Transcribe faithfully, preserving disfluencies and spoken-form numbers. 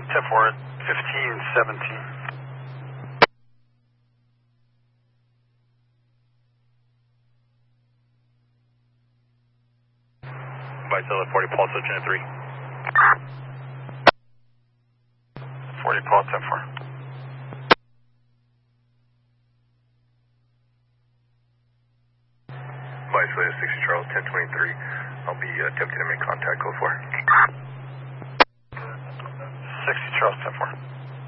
ten four, fifteen seventeen. Vicella forty Paul, so Channel three. forty Paul, ten four. Vicella sixty Charles, ten twenty-three. I'll be uh, attempting to make contact, code four. sixty Charles, ten four.